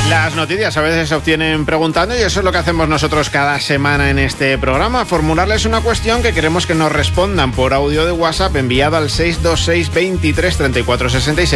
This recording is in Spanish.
Las noticias a veces se obtienen preguntando y eso es lo que hacemos nosotros cada semana en este programa, formularles una cuestión que queremos que nos respondan por audio de WhatsApp enviado al 626 23 34 66